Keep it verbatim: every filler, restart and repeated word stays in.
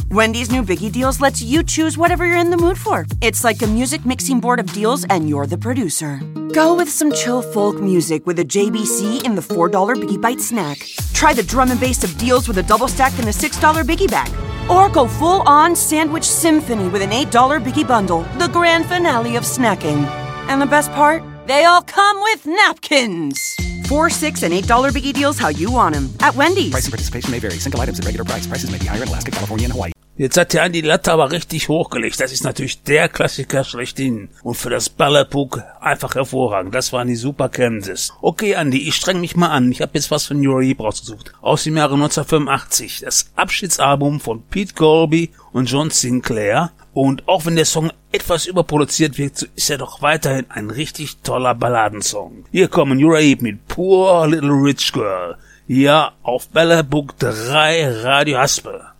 Wendy's new Biggie Deals lets you choose whatever you're in the mood for. It's like a music mixing board of deals, and you're the producer. Go with some chill folk music with a J B C in the four dollar Biggie Bite snack. Try the drum and bass of deals with a double stack in the six dollar Biggie Bag. Or go full-on sandwich symphony with an eight dollar Biggie Bundle, the grand finale of snacking. And the best part? They all come with napkins. Four, six, and eight dollar Biggie Deals how you want them at Wendy's. Price and participation may vary. Single items at regular price. Prices may be higher in Alaska, California, and Hawaii. Jetzt hat der Andi die Latte aber richtig hochgelegt. Das ist natürlich der Klassiker schlechthin. Und für das Ballerpuck einfach hervorragend. Das waren die Super Kansas. Okay, Andi, ich streng mich mal an. Ich habe jetzt was von Uriah Heep rausgesucht. Aus dem Jahre neunzehnhundertfünfundachtzig. Das Abschiedsalbum von Pete Colby und John Sinclair. Und auch wenn der Song etwas überproduziert wirkt, so ist er doch weiterhin ein richtig toller Balladensong. Hier kommen Uriah Heep mit Poor Little Rich Girl. Hier auf Ballerpuck drei Radio Haspel.